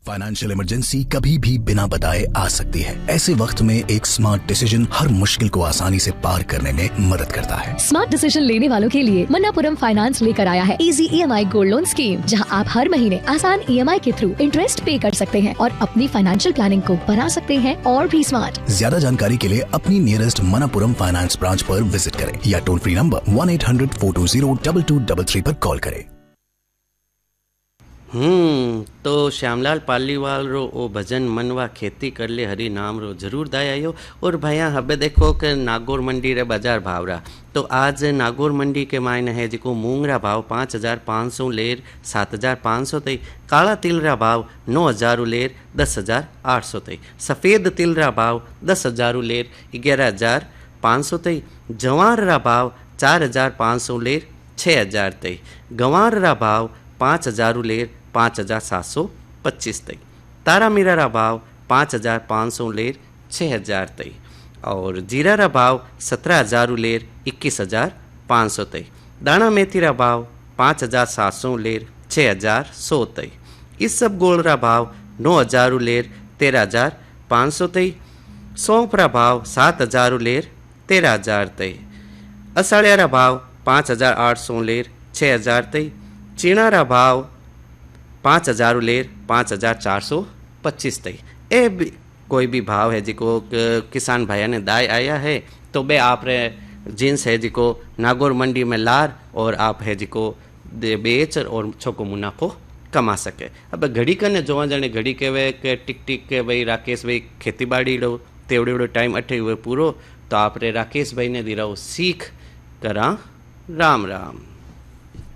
Financial emergency कभी भी बिना बताए आ सकती है। ऐसे वक्त में एक स्मार्ट डिसीजन हर मुश्किल को आसानी से पार करने में मदद करता है। स्मार्ट डिसीजन लेने वालों के लिए मन्नापुरम फाइनेंस लेकर आया है easy EMI gold loan scheme, जहां आप हर महीने आसान EMI के थ्रू इंटरेस्ट पे कर सकते हैं और अपनी फाइनेंशियल प्लानिंग को बना सकते हैं और भी स्मार्ट। ज्यादा जानकारी के लिए अपनी नियरेस्ट मन्नापुरम फाइनेंस ब्रांच पर विजिट करें या टोल फ्री नंबर 1-800-420-2233 पर कॉल करें। तो श्यामलाल पालीवाल रो ओ भजन मनवा खेती कर ले हरि नाम रो जरूर दाय आयो। और भैया हबे देखो कि नागौर मंडी रे बाजार भाव रहा, तो आज नागौर मंडी के मायने है जिको मूंगरा भाव 5,500 लेर 7,500 तई, काला तिल रा भाव 9,000 लेर 10,800 तई, सफ़ेद तिल रा भाव 10,000 लेर 11,500 तई, जवार रा भाव 4,500 लेर 6,000 तई, गंवार रा भाव 5,000 लेर 5,725 तई, तारा मीरा रा भाव 5,500 लेर 6,000 तई, और जीरा रा भाव 17,000 लेर 21,500 तई, दाना मेथी रा भाव 5,700 लेर 6,100 तई, इस सब गोल रा भाव 9,000 लेर 13,500 तई, सौंफ रा भाव 7,000 लेर 13,000 तई, असाड़िया रा भाव 5,800 लेर 6,000 तई, चीना रा भाव 5,000 लेर 5,425 तई। ए भी कोई भी भाव है जिको किसान भाइयों ने दाय आया है, तो बे आप रे जींस है जिको नागौर मंडी में लार और आप है जिको बेच और छोको मुनाफो कमा सके। अब घड़ी कने जोवा जाने घड़ी कहवे के टिक टिक के भाई राकेश भाई खेती बाड़ी रो तेवड़े टाइम अठे हुए पूरो, तो आप रे राकेश भाई ने दी रहो सीख करा। राम राम।